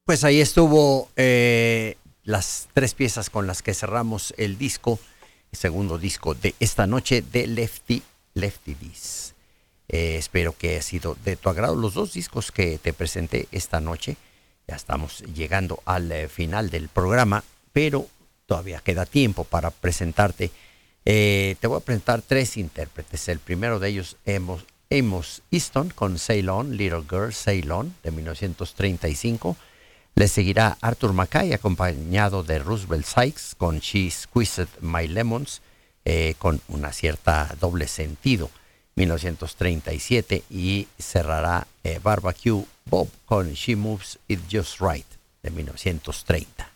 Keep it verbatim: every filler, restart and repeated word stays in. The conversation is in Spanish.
Pues ahí estuvo eh, las tres piezas con las que cerramos el disco, el segundo disco de esta noche de Lefty Lefty Dis. Eh, espero que haya sido de tu agrado los dos discos que te presenté esta noche. Ya estamos llegando al eh, final del programa, pero todavía queda tiempo para presentarte. Eh, te voy a presentar tres intérpretes. El primero de ellos, Amos, Amos Easton con Sail On, Little Girl Sail On, de mil novecientos treinta y cinco. Le seguirá Arthur Mackay, acompañado de Roosevelt Sykes, con She Squeezed My Lemons, eh, con una cierta doble sentido, mil novecientos treinta y siete. Y cerrará eh, Barbecue Bob con She Moves It Just Right, de mil novecientos treinta.